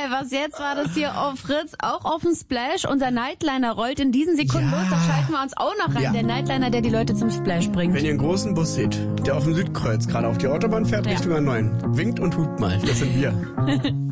was jetzt war das hier auf Fritz, auch auf dem Splash. Unser Nightliner rollt in diesen Sekunden los, da schalten wir uns auch noch rein. Ja. Der Nightliner, der die Leute zum Splash bringt. Wenn ihr einen großen Bus seht, der auf dem Südkreuz gerade auf die Autobahn fährt, Richtung A9, winkt und hupt mal, das sind wir.